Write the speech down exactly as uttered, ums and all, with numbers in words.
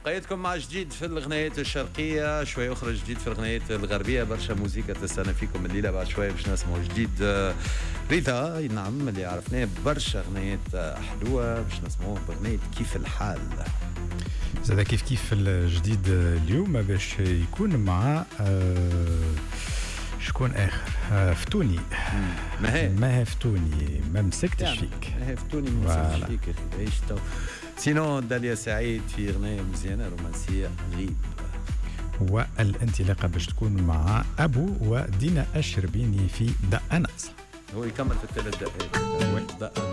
قيدكم مع جديد في الغنايات الشرقية، شوية أخرى جديد في الغنايات الغربية، برشا موسيقى تستنى فيكم الليلة. بعد شوية باش نسمعوا جديد ريتا، نعم اللي عرفناه برشا غنايات حلوة، باش نسمعوه بغناية كيف الحال. زاد كيف كيف الجديد اليوم باش يكون مع آه شكون اخر آه فتوني ماهي ماهي فتوني ما مسكتش يعني فيك ماهي فتوني ما مسكتش فيك يا اخي عيش تو. سينو داليا سعيد في اغنيه مزيانه رومانسيه غيب. والانطلاقه باش تكون مع ابو ودينا الشربيني في دقناص. هو يكمل في الثلاث دقائق. وي.